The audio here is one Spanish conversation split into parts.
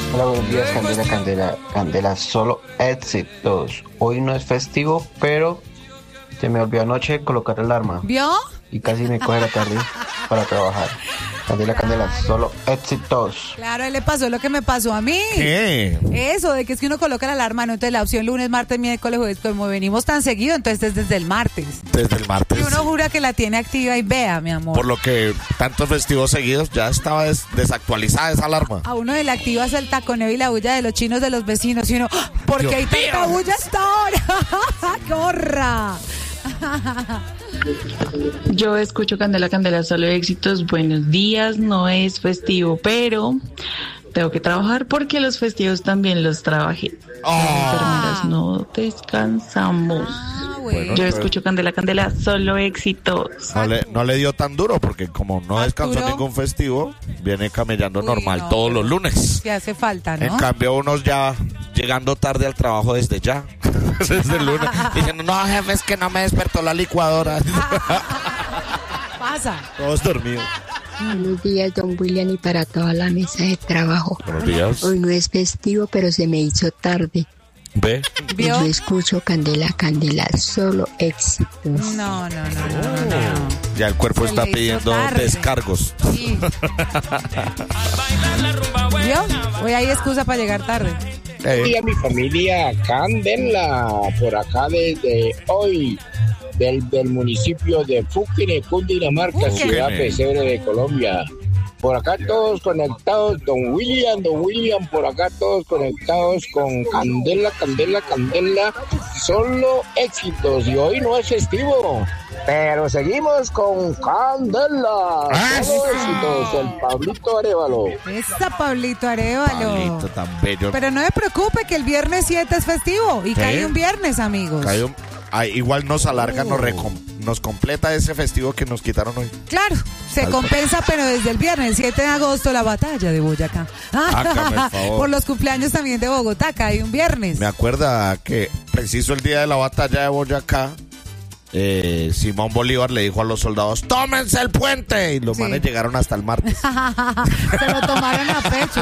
Hola, buenos días, Candela, Candela, Candela, solo éxitos. Hoy no es festivo, pero se me olvidó anoche colocar alarma ¿Vio? y casi me coge la tarde para trabajar. Candela, Candela, solo éxitos. Claro, a él le pasó lo que me pasó a mí. ¿Qué? Eso, de que es que uno coloca la alarma, ¿no? Entonces la opción lunes, martes, miércoles, jueves, como venimos tan seguido, entonces es desde el martes. Desde el martes. Y uno jura que la tiene activa y vea, mi amor. Por lo que tantos festivos seguidos ya estaba desactualizada esa alarma. A uno le activas el taconeo y la bulla de los chinos de los vecinos y uno, ¡ah! ¿por qué hay tanta bulla hasta ahora? ¡Corra! Yo escucho Candela, Candela, solo éxitos. Buenos días, no es festivo, pero tengo que trabajar porque los festivos también los trabajé. Las enfermeras no descansamos. Bueno, Yo escucho Candela, Candela, solo éxitos. No le dio tan duro porque como no descansó Arturo. ningún festivo, viene camellando Uy, normal no, todos los lunes. que hace falta, En ¿no? cambio, unos ya llegando tarde al trabajo desde ya, desde el lunes, diciendo, no, jefe, es que no me despertó la licuadora. Pasa. Todos dormidos. Buenos días, don William, y para toda la mesa de trabajo. Buenos días. Hoy no es festivo, pero se me hizo tarde. ¿Ve? ¿Vio? Yo escucho Candela, Candela, solo éxitos. No. Ya el cuerpo Se está le hizo pidiendo tarde. descargos. Sí. ¿Vio? Hoy hay excusa para llegar tarde. Y a mi familia Candela, por acá desde hoy, del municipio de Fuquene, Cundinamarca, Fuquene. ciudad pesebre de Colombia. Por acá todos conectados, don William, por acá todos conectados con Candela, Candela, Candela, solo éxitos. Y hoy no es festivo, pero seguimos con Candela, solo éxitos, el Pablito Arévalo. Esa Pablito Arévalo. Pablito tan bello. Pero no se preocupe que el viernes 7 es festivo y ¿Qué? cae un viernes, amigos. Igual nos alarga, nos completa ese festivo que nos quitaron hoy. Claro, se compensa, pero desde el viernes 7 de agosto la batalla de Boyacá. Hágame el favor. Por los cumpleaños también de Bogotá, cae un viernes. Me acuerda que preciso el día de la batalla de Boyacá, Simón Bolívar le dijo a los soldados, tómense el puente, y los Sí. manes llegaron hasta el martes. Se lo tomaron a pecho.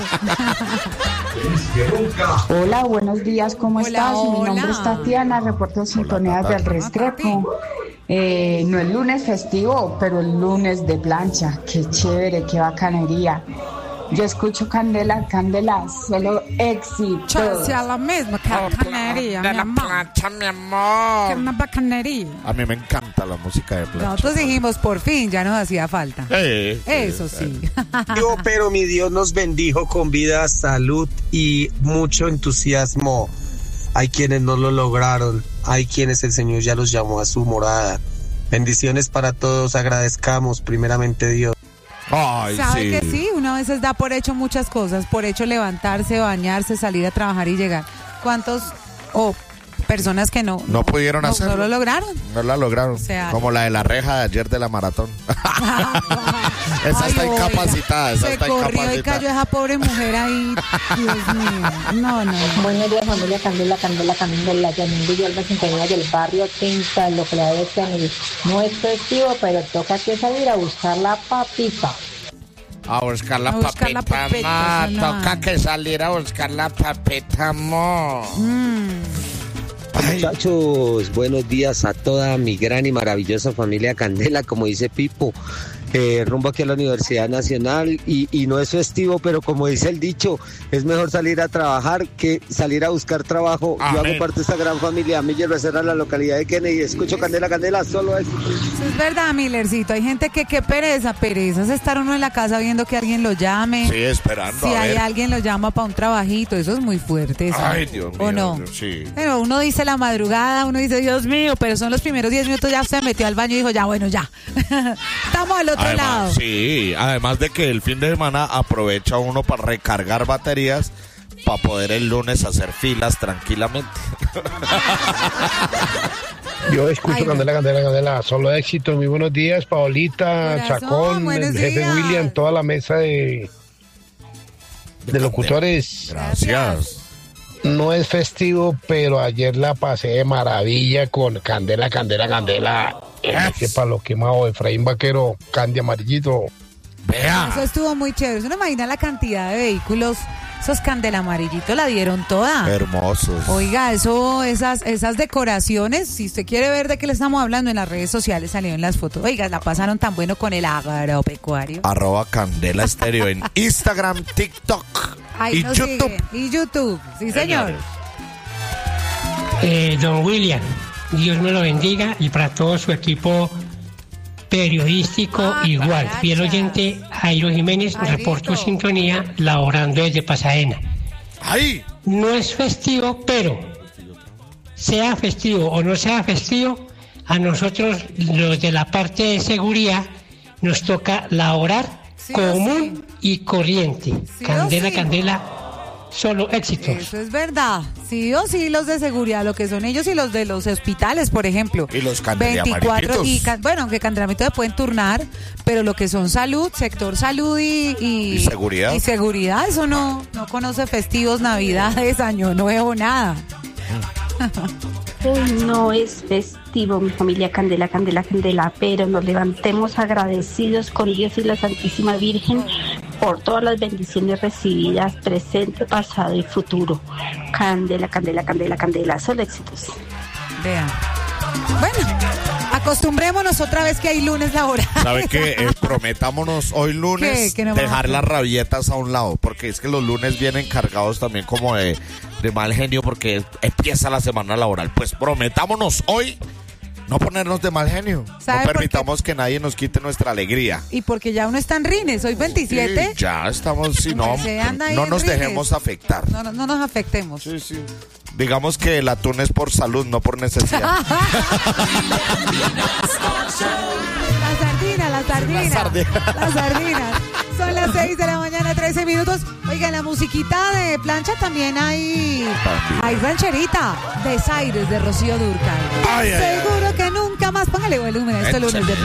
Hola, buenos días, ¿cómo Hola, estás? Mi hola. nombre es Tatiana, reporto sintonías Tata. del Restrepo. No es lunes festivo, pero el lunes de plancha. Qué chévere, qué bacanería. Yo escucho Candela, Candela, solo éxitos. Chance a la misma bacanería, mi amor. mi amor. Que una bacanería. A mí me encanta la música de plancha. Nosotros dijimos, por fin, ya nos hacía falta. Eso sí. Pero mi Dios nos bendijo con vida, salud y mucho entusiasmo. Hay quienes no lo lograron, hay quienes el Señor ya los llamó a su morada. Bendiciones para todos, agradezcamos primeramente Dios. Ay, ¿Sabe que sí? Uno a veces da por hecho muchas cosas, por hecho levantarse, bañarse, salir a trabajar y llegar. ¿Cuántos personas que no pudieron hacerlo? No lo lograron. No la lograron. O sea, como la de la reja de ayer de la maratón. Esa Ay, está oiga, incapacitada. Esa se está corrió y incapacitada. cayó esa pobre mujer ahí. Dios mío. No. Buenos días, familia Candela, Candela, Candela, Yanin Villalba, sintonía del barrio Tinta, localidad de Kennedy. No es festivo, pero toca que salir a buscar la papita. A buscar la buscar la papita, papita, amor. eso no Toca hay. que salir a buscar la papita, amor. Muchachos, buenos días a toda mi gran y maravillosa familia Candela, como dice Pipo, rumbo aquí a la Universidad Nacional y no es festivo, pero como dice el dicho, es mejor salir a trabajar que salir a buscar trabajo. Amén. Yo hago parte de esta gran familia, Miller Becerra, la localidad de Kennedy, escucho Candela, Candela, solo es. Eso es verdad, Millercito. Hay gente que qué pereza es estar uno en la casa viendo que alguien lo llame. Sí, esperando. Si a hay ver. alguien lo llama para un trabajito, eso es muy fuerte. Eso. Ay, Dios mío. ¿O no? Sí. Pero uno dice la madrugada, uno dice, Dios mío, pero son los primeros 10 minutos, ya se metió al baño y dijo, ya, bueno, ya. Estamos al otro lado. Sí, además de que el fin de semana aprovecha uno para recargar baterías para poder el lunes hacer filas tranquilamente. Yo escucho Candela, Candela, Candela, solo éxito. Muy buenos días, Paolita, Corazón, Chacón, buenos el jefe días. William, toda la mesa de locutores. Gracias. No es festivo, pero ayer la pasé de maravilla con Candela, Candela, Candela. Ese palo quemado, Efraín Vaquero, Candy Amarillito. Vea. Eso estuvo muy chévere. ¿Se imagina la cantidad de vehículos Esos candela amarillitos la dieron toda. Hermosos. Oiga, esas decoraciones, si usted quiere ver de qué le estamos hablando en las redes sociales, salieron las fotos. Oiga, la pasaron tan bueno con el agropecuario. @Candela Estéreo en Instagram, TikTok y YouTube. Y YouTube, sí señor. Don William, Dios me lo bendiga y para todo su equipo periodístico igual. Fiel oyente, Jairo Jiménez, reporto sintonía, laborando desde Pasadena. ¡Ay! No es festivo, pero sea festivo o no sea festivo, a nosotros los de la parte de seguridad nos toca laborar común y corriente. Candela, solo éxitos. Eso es verdad. Sí o sí, los de seguridad, lo que son ellos y los de los hospitales, por ejemplo. Y los candelamaritos. Bueno, aunque candelamaritos se pueden turnar, pero lo que son salud, sector salud y seguridad. Y seguridad, eso no conoce festivos, navidades, año nuevo, nada. Hoy no es festivo, mi familia Candela, pero nos levantemos agradecidos con Dios y la Santísima Virgen por todas las bendiciones recibidas, presente, pasado y futuro. Candela, solo éxitos. Vean. Bueno, acostumbrémonos otra vez que hay lunes laboral. ¿Sabe qué? Prometámonos hoy lunes ¿Qué? No dejar las rabietas a un lado, porque es que los lunes vienen cargados también como de mal genio porque empieza la semana laboral. Pues prometámonos hoy no ponernos de mal genio. No permitamos que nadie nos quite nuestra alegría. Y porque ya uno está en rines, hoy 27. Sí, ya estamos, si no nos dejemos afectar. No nos afectemos. Sí. Digamos que el atún es por salud, no por necesidad. Las sardinas. Son las 6 de la mañana, 13 minutos. Oiga, en la musiquita de plancha también hay rancherita. Desaires de Rocío Dúrcal. Seguro que nunca más. Póngale volumen a este lunes de plancha.